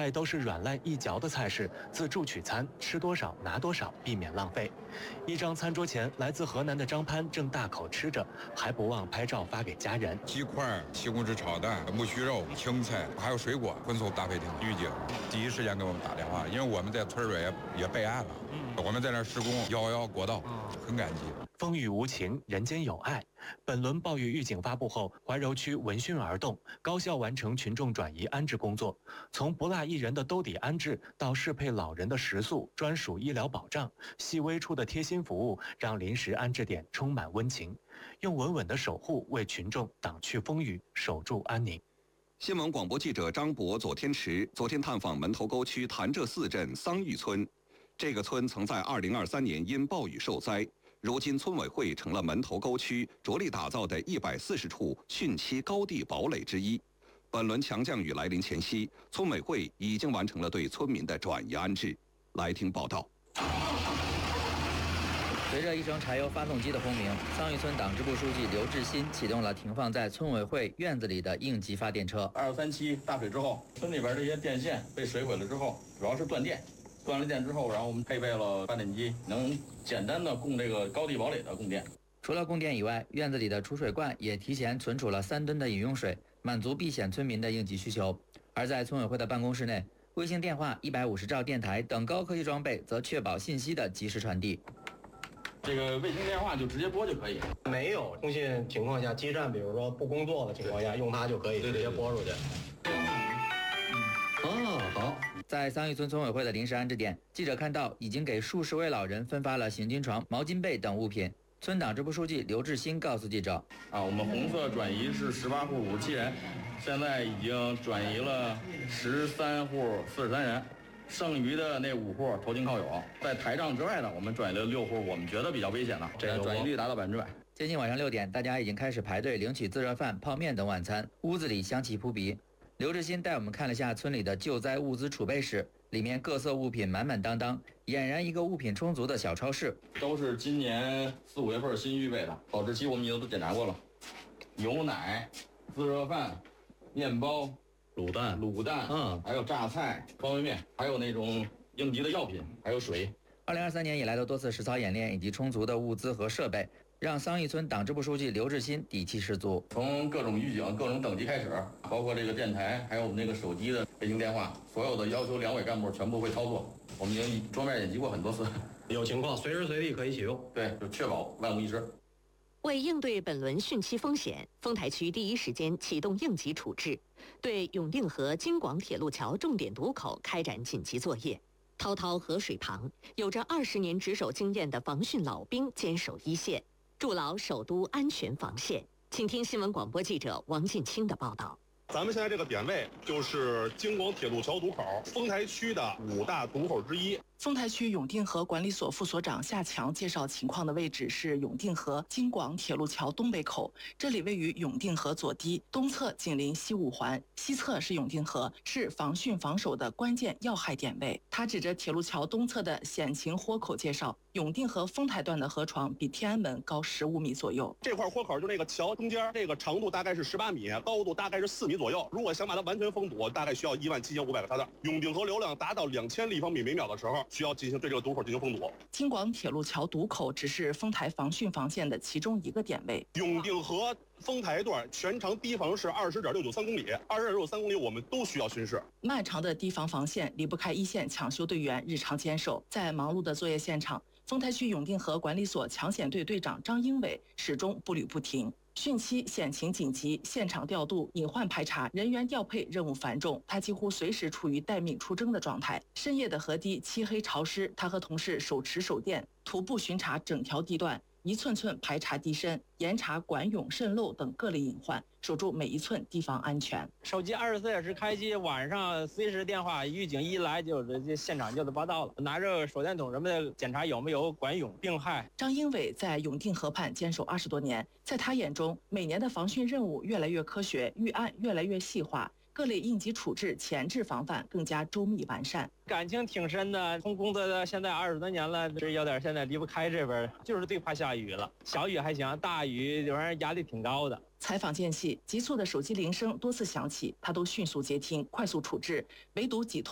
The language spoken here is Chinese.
菜都是软烂易嚼的菜式，自助取餐，吃多少拿多少，避免浪费。一张餐桌前，来自河南的张潘正大口吃着，还不忘拍照发给家人。 鸡块、西红柿炒蛋、木须肉、青菜，还有水果，荤素搭配挺好。预警，第一时间给我们打电话，因为我们在村里也备案了，我们在那施工111国道，很感激。 风雨无情，人间有爱。本轮暴雨预警发布后，怀柔区闻讯而动，高效完成群众转移安置工作。从不落一人的兜底安置，到适配老人的食宿、专属医疗保障，细微处的贴心服务，让临时安置点充满温情。用稳稳的守护为群众挡去风雨，守住安宁。 新闻广播记者张博、左天池昨天探访门头沟区潭柘寺镇桑榆村。这个村曾在2023年因暴雨受灾，如今村委会成了门头沟区着力打造的140处汛期高地堡垒之一。本轮强降雨来临前夕，村委会已经完成了对村民的转移安置。来听报道。 随着一声柴油发动机的轰鸣，桑榆村党支部书记刘志新启动了停放在村委会院子里的应急发电车。 237大水之后，村里边这些电线被水毁了之后，主要是断电。断了电之后，然后我们配备了发电机，能简单的供这个高地堡垒的供电。 除了供电以外，院子里的储水罐也提前存储了3吨的饮用水，满足避险村民的应急需求。而在村委会的办公室内，卫星电话、150兆电台等高科技装备则确保信息的及时传递。 这个卫星电话就直接拨就可以， 没有通信情况下，基站比如说不工作的情况下，用它就可以直接拨出去。 好。在桑榆村村委会的临时安置点，记者看到已经给数十位老人分发了行军床、毛巾被等物品。村党支部书记刘志新告诉记者： 我们红色转移是18户57人，现在已经转移了13户43人，剩余的那5户投亲靠友。在台账之外呢，我们转移了6户，我们觉得比较危险的，这个转移率达到100%。 接近晚上6点，大家已经开始排队领取自热饭、泡面等晚餐，屋子里香气扑鼻。刘志新带我们看了下村里的救灾物资储备室，里面各色物品满满当当，俨然一个物品充足的小超市。 都是今年4、5月份新预备的，保质期我们已经都检查过了。牛奶、自热饭、面包、卤蛋，还有榨菜、方便面，还有那种应急的药品，还有水。 2023年以来的多次实操演练以及充足的物资和设备，让桑榆村党支部书记刘志新底气十足。 从各种预警、各种等级开始，包括这个电台，还有我们那个手机的卫星电话，所有的要求两委干部全部会操作。我们已经桌面演习过很多次， 有情况随时随地可以启用。 对，就确保万无一失。 为应对本轮汛期风险，丰台区第一时间启动应急处置，对永定河京广铁路桥重点堵口开展紧急作业。滔滔河水旁，有着20年值守经验的防汛老兵坚守一线，筑牢首都安全防线。请听新闻广播记者王进清的报道。 咱们现在这个点位就是京广铁路桥堵口，丰台区的5大堵口之一。 丰台区永定河管理所副所长夏强介绍情况的位置是永定河京广铁路桥东北口，这里位于永定河左堤，东侧紧邻西五环，西侧是永定河，是防汛防守的关键要害点位。他指着铁路桥东侧的险情豁口介绍，永定河丰台段的河床比天安门高15米左右。 这块豁口就那个桥中间，这个长度大概是18米，高度大概是4米左右。如果想把它完全封堵，大概需要17500个沙袋。永定河流量达到2000立方米每秒的时候，需要进行对这个堵口进行封堵。 京广铁路桥堵口只是丰台防汛防线的其中一个点位。 永定河丰台段全长堤防是20.693公里，20.693公里我们都需要巡视。 漫长的堤防防线离不开一线抢修队员日常坚守。在忙碌的作业现场，丰台区永定河管理所抢险队队长张英伟始终步履不停。汛期险情紧急，现场调度、隐患排查、人员调配任务繁重，他几乎随时处于待命出征的状态。深夜的河堤漆黑潮湿，他和同事手持手电，徒步巡查整条地段，一寸寸排查堤深，严查管涌渗漏等各类隐患，守住每一寸堤防安全。 手机24小时开机，晚上随时电话预警一来就这现场就得报到了，拿着手电筒什么的检查有没有管涌病害。 张英伟在永定河畔坚守20多年，在他眼中，每年的防汛任务越来越科学，预案越来越细化，各类应急处置、前置防范更加周密完善。 感情挺深的，从工作到现在20多年了，这有点现在离不开这边，就是最怕下雨了。小雨还行，大雨有人压力挺高的。 采访间隙，急促的手机铃声多次响起，他都迅速接听，快速处置，唯独几通